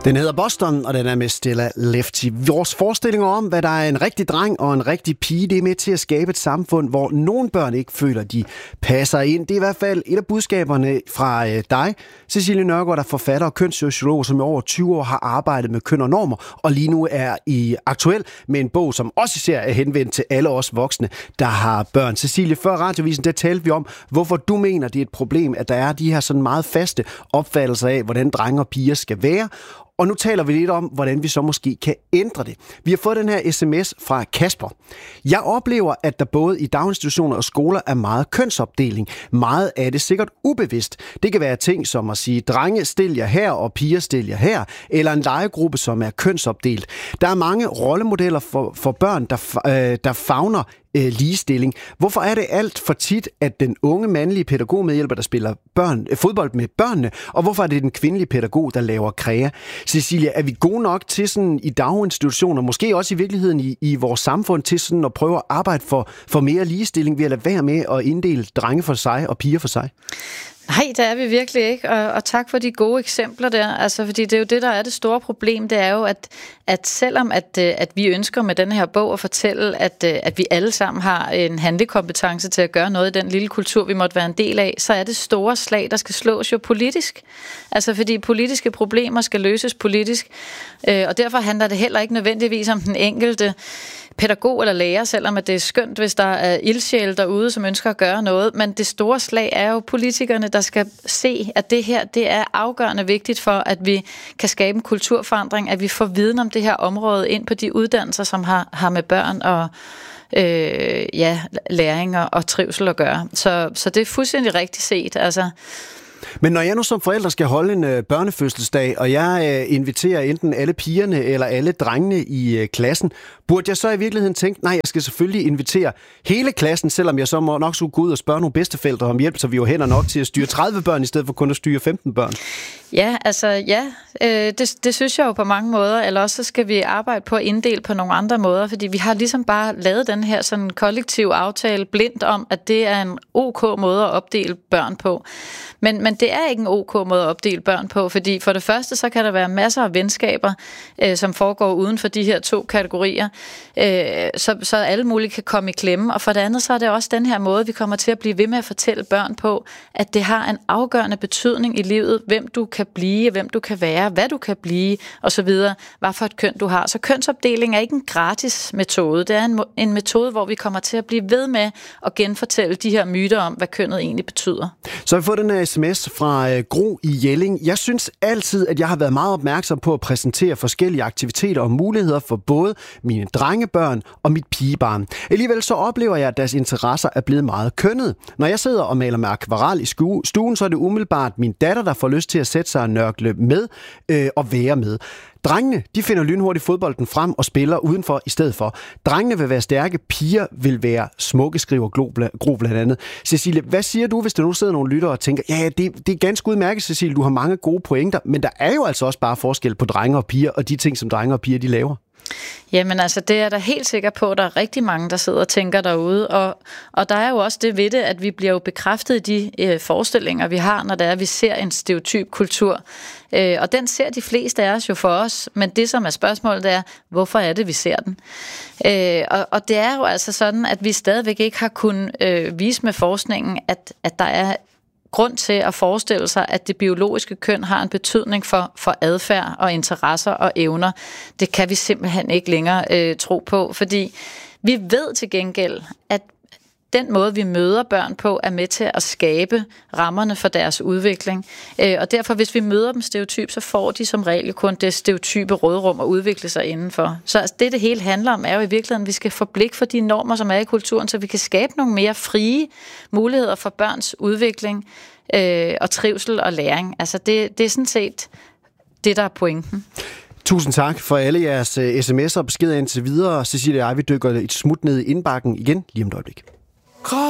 Den hedder Boston, og den er med Stella Lefty. Vores forestillinger om, hvad der er en rigtig dreng og en rigtig pige, det er med til at skabe et samfund, hvor nogle børn ikke føler, de passer ind. Det er i hvert fald et af budskaberne fra dig, Cecilie Nørgaard, der er forfatter og kønssociolog, som i over 20 år har arbejdet med køn og normer, og lige nu er aktuel med en bog, som også især er henvendt til alle os voksne, der har børn. Cecilie, før Radiovisen, der talte vi om, hvorfor du mener, det er et problem, at der er de her sådan meget faste opfattelser af, hvordan drenge og piger skal være. Og nu taler vi lidt om, hvordan vi så måske kan ændre det. Vi har fået den her sms fra Kasper. Jeg oplever, at der både i daginstitutioner og skoler er meget kønsopdeling. Meget af det sikkert ubevidst. Det kan være ting som at sige, drenge stil jer her og piger stil jer her, eller en legegruppe, som er kønsopdelt. Der er mange rollemodeller for børn, der favner ligestilling. Hvorfor er det alt for tit, at den unge mandlige pædagogmedhjælper, der spiller fodbold med børnene, og hvorfor er det den kvindelige pædagog, der laver kræa? Cecilia, er vi gode nok til sådan i daginstitutioner, måske også i virkeligheden i vores samfund, til sådan at prøve at arbejde for mere ligestilling ved at lade være med at inddele drenge for sig og piger for sig? Nej, det er vi virkelig ikke, og tak for de gode eksempler der, altså fordi det er jo det, der er det store problem, det er jo, at selvom at vi ønsker med den her bog at fortælle, at vi alle sammen har en handlekompetence til at gøre noget i den lille kultur, vi måtte være en del af, så er det store slag, der skal slås jo politisk, altså fordi politiske problemer skal løses politisk, og derfor handler det heller ikke nødvendigvis om den enkelte pædagog eller lærer, selvom at det er skønt, hvis der er ildsjæle derude, som ønsker at gøre noget. Men det store slag er jo politikerne, der skal se, at det her, det er afgørende vigtigt for, at vi kan skabe en kulturforandring, at vi får viden om det her område ind på de uddannelser, som har med børn og læring og trivsel at gøre. Så det er fuldstændig rigtigt set, altså. Men når jeg nu som forælder skal holde en børnefødselsdag, og jeg inviterer enten alle pigerne eller alle drengene i klassen, burde jeg så i virkeligheden tænke, nej, jeg skal selvfølgelig invitere hele klassen, selvom jeg så nok skulle gå ud og spørge nogle bedsteforældre om hjælp, så vi jo hænder nok til at styre 30 børn, i stedet for kun at styre 15 børn? Ja, altså det synes jeg jo på mange måder, eller også så skal vi arbejde på at inddele på nogle andre måder, fordi vi har ligesom bare lavet den her sådan kollektiv aftale blindt om, at det er en ok måde at opdele børn på. Men det er ikke en ok måde at opdele børn på, fordi for det første, så kan der være masser af venskaber, som foregår uden for de her to kategorier, så alle mulige kan komme i klemme. Og for det andet, så er det også den her måde, vi kommer til at blive ved med at fortælle børn på, at det har en afgørende betydning i livet, hvem du kan blive, hvem du kan være, hvad du kan blive, osv., hvad for et køn du har. Så kønsopdeling er ikke en gratis metode. Det er en metode, hvor vi kommer til at blive ved med at genfortælle de her myter om, hvad kønnet egentlig betyder. Så har vi fået den her sms fra Gro i Jelling. Jeg synes altid, at jeg har været meget opmærksom på at præsentere forskellige aktiviteter og muligheder for både mine drengebørn og mit pigebarn. Alligevel så oplever jeg, at deres interesser er blevet meget kønnede. Når jeg sidder og maler med akvarel i stuen, så er det umiddelbart min datter, der får lyst til at sætte sig og nørkle med og være med. Drengene, de finder lynhurtigt fodbolden frem og spiller udenfor i stedet for. Drengene vil være stærke, piger vil være smukke, skriver Gro blandt andet. Cecilie, hvad siger du, hvis der nu sidder nogle lyttere og tænker, ja, det er ganske udmærket, Cecilie, du har mange gode pointer, men der er jo altså også bare forskel på drenge og piger, og de ting, som drenge og piger, de laver. Jamen altså, det er der helt sikker på, at der er rigtig mange, der sidder og tænker derude, og der er jo også det ved det, at vi bliver jo bekræftet i de forestillinger, vi har, når det er, at vi ser en stereotyp kultur, og den ser de fleste af os jo for os, men det som er spørgsmålet er, hvorfor er det, vi ser den? Og det er jo altså sådan, at vi stadigvæk ikke har kunnet vise med forskningen, at der er grund til at forestille sig, at det biologiske køn har en betydning for adfærd og interesser og evner. Det kan vi simpelthen ikke længere tro på, fordi vi ved til gengæld, at den måde, vi møder børn på, er med til at skabe rammerne for deres udvikling. Og derfor, hvis vi møder dem stereotyp, så får de som regel kun det stereotype rådrum at udvikle sig indenfor. Så altså, det hele handler om, er jo i virkeligheden, at vi skal få blik for de normer, som er i kulturen, så vi kan skabe nogle mere frie muligheder for børns udvikling og trivsel og læring. Altså, det er sådan set det, der er pointen. Tusind tak for alle jeres sms'er og beskeder indtil videre. Cecilie og jeg, vi dykker et smut ned i indbakken igen lige om et øjeblik.